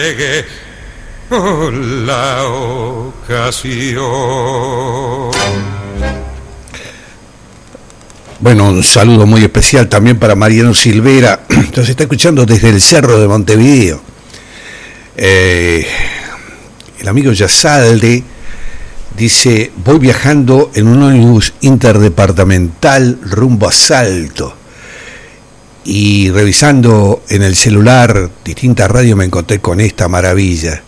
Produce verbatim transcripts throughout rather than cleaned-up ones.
Llegué con la ocasión. Bueno, un saludo muy especial también para Mariano Silvera, nos está escuchando desde el Cerro de Montevideo. Eh, el amigo Yasalde dice: voy viajando en un ómnibus interdepartamental rumbo a Salto y revisando en el celular distintas radios me encontré con esta maravilla.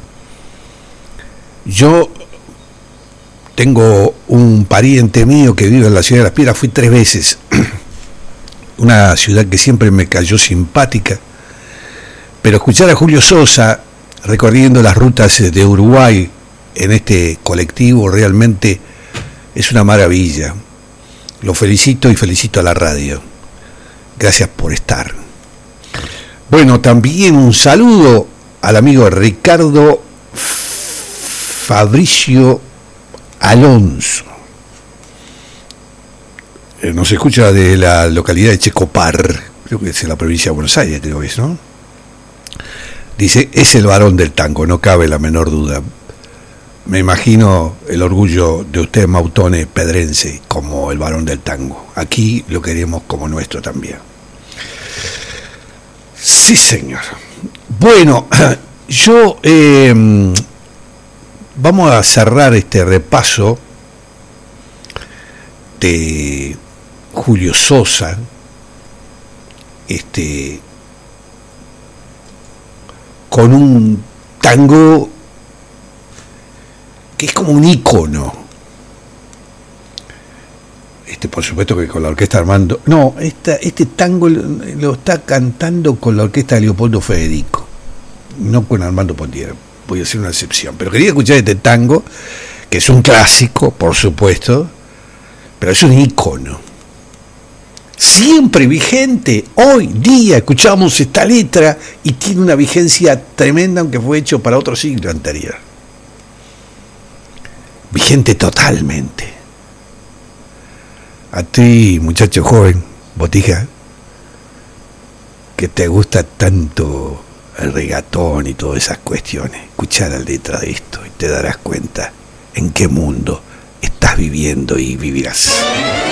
Yo tengo un pariente mío que vive en la ciudad de Las Piedras, fui tres veces, una ciudad que siempre me cayó simpática, pero escuchar a Julio Sosa recorriendo las rutas de Uruguay en este colectivo realmente es una maravilla. Lo felicito y felicito a la radio. Gracias por estar. Bueno, también un saludo al amigo Ricardo Fabricio Alonso. Eh, nos escucha de la localidad de Checopar, creo que es en la provincia de Buenos Aires, creo que es, ¿no? Dice: es el varón del tango, no cabe la menor duda. Me imagino el orgullo de usted, Mautone Pedrense, como el varón del tango. Aquí lo queremos como nuestro también. Sí, señor. Bueno, yo eh, vamos a cerrar este repaso de Julio Sosa, este, con un tango que es como un ícono. Este, por supuesto que con la orquesta Armando, no, esta, este tango lo está cantando con la orquesta de Leopoldo Federico, no con Armando Pontiero, voy a hacer una excepción, pero quería escuchar este tango, que es un clásico, por supuesto, pero es un ícono, siempre vigente. Hoy día escuchamos esta letra y tiene una vigencia tremenda, aunque fue hecho para otro siglo anterior. Vigente totalmente. A ti, muchacho joven, botija, que te gusta tanto el regatón y todas esas cuestiones, escucha la letra de esto y te darás cuenta en qué mundo estás viviendo y vivirás.